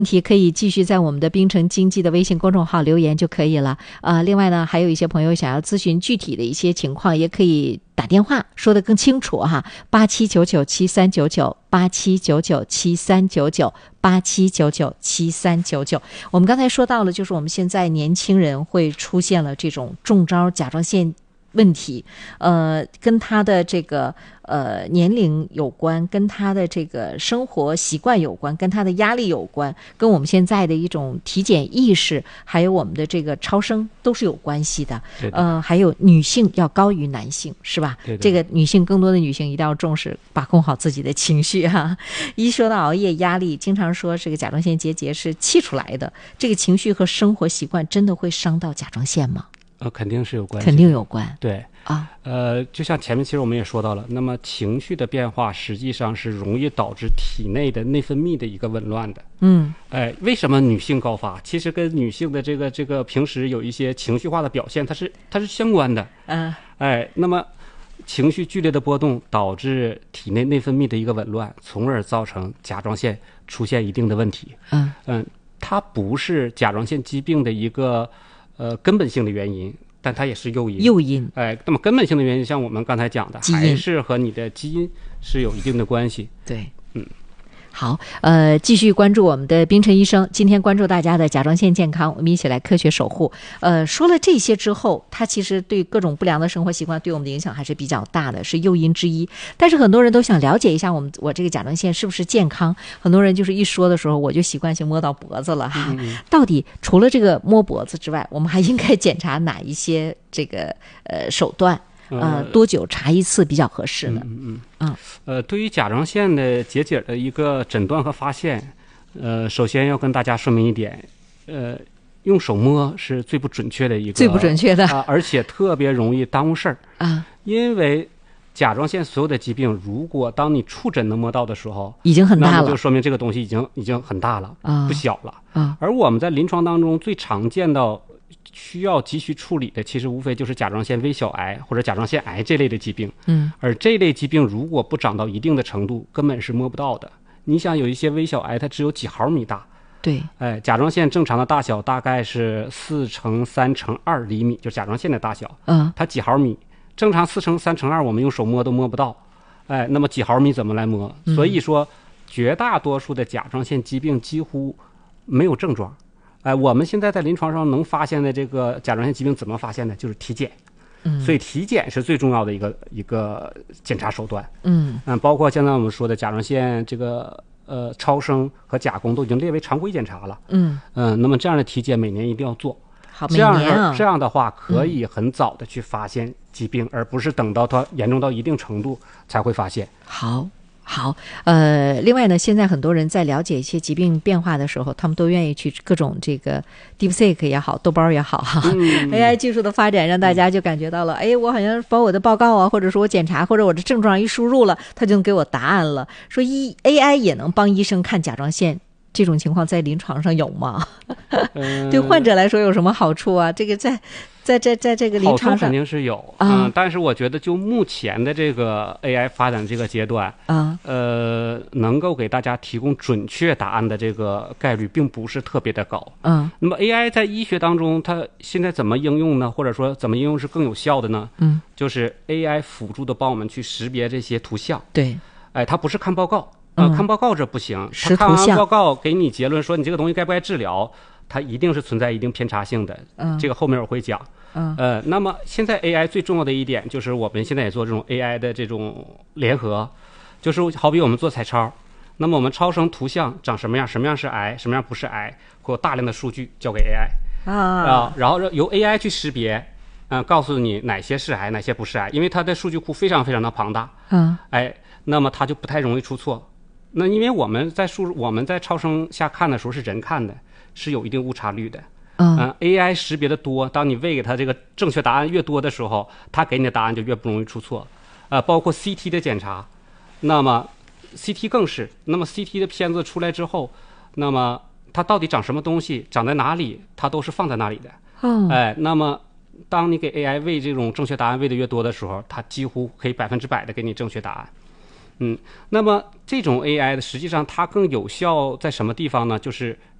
问题可以继续在我们的冰城经济的微信公众号留言就可以了。另外呢，还有一些朋友想要咨询具体的一些情况，也可以打电话说得更清楚哈，879973998799739987997399。我们刚才说到了，就是我们现在年轻人会出现了这种中招甲状腺问题，跟他的这个年龄有关，跟他的这个生活习惯有关，跟他的压力有关，跟我们现在的一种体检意识，还有我们的这个超声都是有关系的。还有女性要高于男性，是吧？ 对的。 这个女性，更多的女性一定要重视，把控好自己的情绪哈。一说到熬夜压力，经常说这个甲状腺结节是气出来的，这个情绪和生活习惯真的会伤到甲状腺吗？ 肯定是有关系， 肯定有关。 对啊， 就像前面其实我们也说到了，那么情绪的变化实际上是容易导致体内的内分泌的一个紊乱的。为什么女性高发？其实跟女性的这个平时有一些情绪化的表现，它是相关的。那么情绪剧烈的波动导致体内内分泌的一个紊乱，从而造成甲状腺出现一定的问题。它不是甲状腺疾病的一个根本性的原因，但它也是诱因。那么根本性的原因，像我们刚才讲的，还是和你的基因是有一定的关系。 对，好，继续关注我们的冰晨医生。今天关注大家的甲状腺健康，我们一起来科学守护。说了这些之后，它其实对各种不良的生活习惯对我们的影响还是比较大的，是诱因之一。但是很多人都想了解一下我这个甲状腺是不是健康，很多人就是一说的时候，我就习惯性摸到脖子了哈。到底除了这个摸脖子之外，我们还应该检查哪一些这个手段？多久查一次比较合适呢？ 对于甲状腺的结节的一个诊断和发现，首先要跟大家说明一点，用手摸是最不准确的而且特别容易耽误事儿啊。因为甲状腺所有的疾病，如果当你触诊能摸到的时候， 已经很大了， 那么就说明这个东西已经很大了，不小了。而我们在临床当中最常见到需要急需处理的，其实无非就是甲状腺微小癌或者甲状腺癌这类的疾病。而这类疾病如果不长到一定的程度，根本是摸不到的。你想有一些微小癌，它只有几毫米大。 对， 甲状腺正常的大小大概是4×3×2厘米，就是甲状腺的大小。它几毫米，正常4×3×2，我们用手摸都摸不到。那么几毫米怎么来摸？所以说，绝大多数的甲状腺疾病几乎没有症状。我们现在在临床上能发现的这个甲状腺疾病怎么发现的？就是体检。所以体检是最重要的一个检查手段。包括现在我们说的甲状腺这个超声和甲功都已经列为常规检查了。那么这样的体检每年一定要做。 好，每年啊， 这样的话可以很早的去发现疾病，而不是等到它严重到一定程度才会发现。 好，另外呢，现在很多人在了解一些疾病变化的时候，他们都愿意去各种这个 DeepSeek 也好，豆包也好哈，AI 技术的发展让大家就感觉到了，我好像把我的报告啊，或者说我检查或者我的症状一输入了，它就能给我答案了。说AI 也能帮医生看甲状腺，这种情况在临床上有吗？对患者来说有什么好处啊？这个在这个临床上好处肯定是有但是我觉得就目前的这个 AI 发展这个阶段能够给大家提供准确答案的这个概率并不是特别的高。那么 AI 在医学当中它现在怎么应用呢？或者说怎么应用是更有效的呢？就是 AI 辅助的帮我们去识别这些图像。 对， 它不是看报告。看报告这不行，他看完报告给你结论说你这个东西该不该治疗，它一定是存在一定偏差性的。这个后面我会讲。那么现在 AI 最重要的一点就是我们现在也做这种 AI 的这种联合，就是好比我们做彩超，那么我们超声图像长什么样，什么样是癌，什么样不是癌，会有大量的数据交给 AI 然后由 AI 去识别，告诉你哪些是癌，哪些不是癌，因为它的数据库非常非常的庞大。那么它就不太容易出错。那因为我们在超声下看的时候是人看的，是有一定误差率的。AI 识别的多，当你喂给它这个正确答案越多的时候，它给你的答案就越不容易出错。包括 CT 的检查，那么 CT 更是，那么 CT 的片子出来之后，那么它到底长什么东西，长在哪里，它都是放在那里的。那么当你给 AI 喂这种正确答案喂的越多的时候，它几乎可以100%的给你正确答案。 那么这种 AI 的实际上它更有效在什么地方呢？就是